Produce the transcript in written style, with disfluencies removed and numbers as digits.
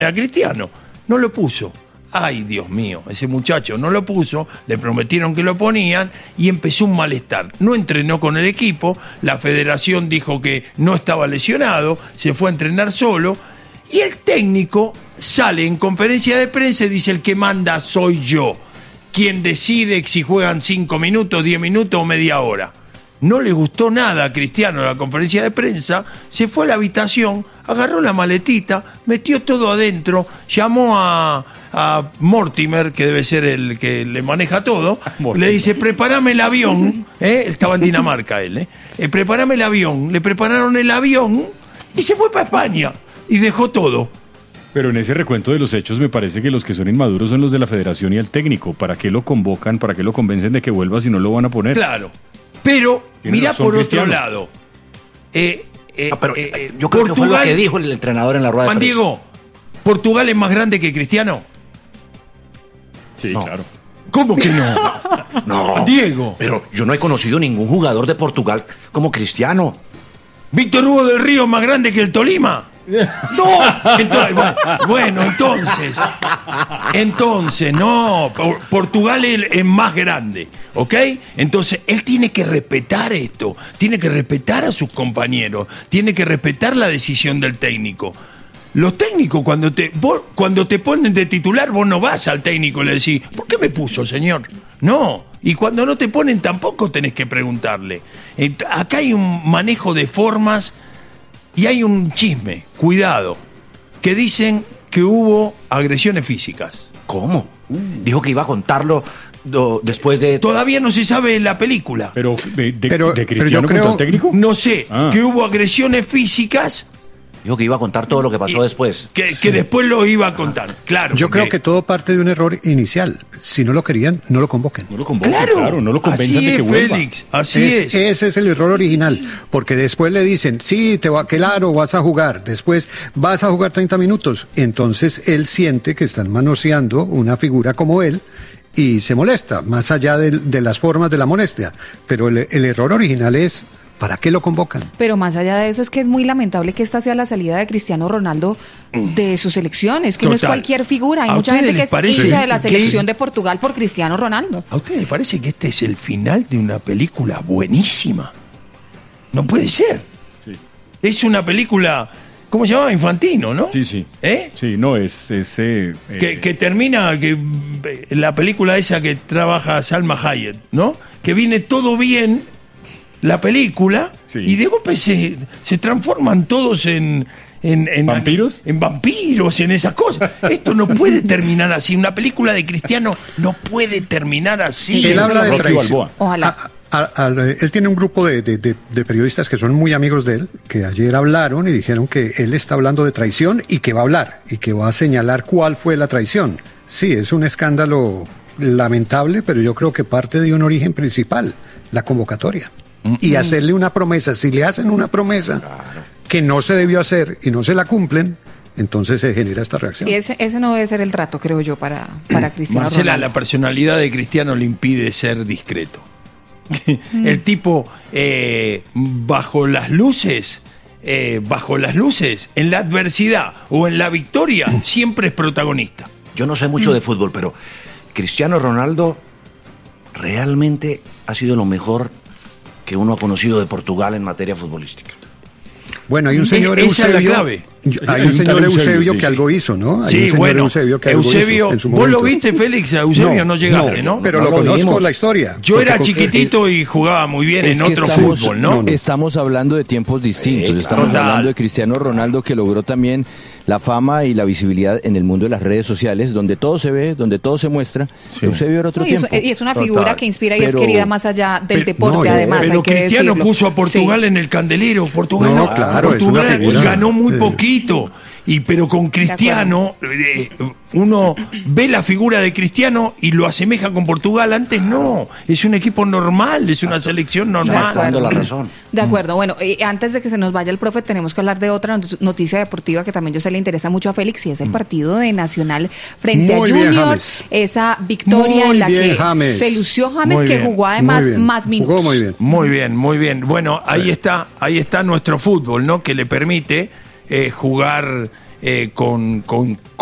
a Cristiano. No lo puso. Ay, Dios mío, ese muchacho no lo puso, le prometieron que lo ponían y empezó un malestar. No entrenó con el equipo, la federación dijo que no estaba lesionado, se fue a entrenar solo y el técnico sale en conferencia de prensa y dice: el que manda soy yo, quien decide si juegan 5 minutos, 10 minutos o media hora. No le gustó nada a Cristiano la conferencia de prensa, se fue a la habitación, agarró la maletita, metió todo adentro, llamó a Mortimer, que debe ser el que le maneja todo, le dice: prepárame el avión, estaba en Dinamarca él, prepárame el avión, le prepararon el avión y se fue para España y dejó todo. Pero en ese recuento de los hechos me parece que los que son inmaduros son los de la federación y el técnico. ¿Para qué lo convocan? ¿Para qué lo convencen de que vuelva si no lo van a poner? Claro. Pero, mira por otro lado. Pero yo creo que fue lo que dijo el entrenador en la rueda de prensa. Juan Diego, ¿Portugal es más grande que Cristiano? Sí, no. Claro. ¿Cómo que no? No. Diego. Pero yo no he conocido ningún jugador de Portugal como Cristiano. ¿Víctor Hugo del Río es más grande que el Tolima? ¡No! Entonces, no. Portugal es más grande, ¿ok? Entonces, él tiene que respetar esto, tiene que respetar a sus compañeros, tiene que respetar la decisión del técnico. Los técnicos, cuando te ponen de titular, vos no vas al técnico y le decís: ¿por qué me puso, señor? No. Y cuando no te ponen, tampoco tenés que preguntarle. Acá hay un manejo de formas y hay un chisme, cuidado, que dicen que hubo agresiones físicas. ¿Cómo? Dijo que iba a contarlo después de... Todavía no se sabe la película. ¿Pero de Cristiano contra el técnico? No sé, que hubo agresiones físicas. Dijo que iba a contar todo lo que pasó después. Que después lo iba a contar, claro. Yo creo que todo parte de un error inicial. Si no lo querían, no lo convoquen. No lo convoquen, claro, no lo convenzan de que vuelva. Félix, así es. Ese es el error original, porque después le dicen: sí, claro, vas a jugar, después vas a jugar 30 minutos. Entonces él siente que están manoseando una figura como él y se molesta, más allá de las formas de la molestia. Pero el error original es: ¿para qué lo convocan? Pero más allá de eso, es que es muy lamentable que esta sea la salida de Cristiano Ronaldo de sus selecciones, que no es cualquier figura. Hay mucha gente que es hincha de la selección de Portugal por Cristiano Ronaldo. ¿A ustedes les parece que este es el final de una película buenísima? No puede ser. Sí. Es una película, ¿cómo se llama? Infantino, ¿no? Sí, sí. Sí, no, que termina, la película esa que trabaja Salma Hayek, ¿no? Que viene todo bien la película, sí, y de golpe se transforman todos en ¿vampiros? En vampiros, en esas cosas. Esto no puede terminar así. Una película de Cristiano no puede terminar así. Él habla de traición. Ojalá. Él tiene un grupo de periodistas que son muy amigos de él, que ayer hablaron y dijeron que él está hablando de traición y que va a hablar, y que va a señalar cuál fue la traición. Sí, es un escándalo lamentable, pero yo creo que parte de un origen principal, la convocatoria. Y hacerle una promesa. Si le hacen una promesa que no se debió hacer y no se la cumplen, entonces se genera esta reacción. Y ese no debe ser el trato, creo yo, para Cristiano Marcela, Ronaldo. la personalidad de Cristiano le impide ser discreto. El tipo, bajo las luces, en la adversidad o en la victoria, siempre es protagonista. Yo no sé mucho de fútbol, pero Cristiano Ronaldo realmente ha sido lo mejor que uno ha conocido de Portugal en materia futbolística. Bueno, hay un señor Eusebio. Esa es la clave. Hay un señor Eusebio que algo hizo, ¿no? Hay un señor Eusebio que algo hizo en su momento. ¿Vos lo viste, Félix? A Eusebio no llegaste, ¿no? Pero lo conozco la historia. Yo era chiquitito y jugaba muy bien en otro fútbol, ¿no? Estamos hablando de tiempos distintos. Estamos hablando de Cristiano Ronaldo, que logró también la fama y la visibilidad en el mundo de las redes sociales, donde todo se ve, donde todo se muestra. Sí. Eusebio era otro tiempo. Y es una figura que inspira y es querida más allá del deporte, además. Pero Cristiano puso a Portugal en el candelero. Portugal ganó muy poquito. Pero con Cristiano, uno ve la figura de Cristiano y lo asemeja con Portugal. Antes no, es un equipo normal, es una selección normal. Dando la razón. De acuerdo, bueno, antes de que se nos vaya el profe, tenemos que hablar de otra noticia deportiva que también yo sé le interesa mucho a Félix, y es el partido de Nacional frente a Junior. Esa victoria en la que se lució James, que jugó además más minutos. Jugó muy bien. Muy bien. Bueno, ahí está nuestro fútbol, ¿no? Que le permite jugar con